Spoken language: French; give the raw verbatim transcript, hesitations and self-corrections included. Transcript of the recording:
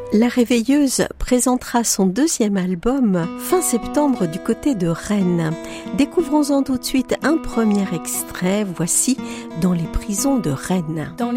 La Réveilleuse présentera son deuxième album fin septembre du côté de Rennes. Découvrons-en tout de suite un premier extrait. Voici Dans les prisons de Rennes. Dans les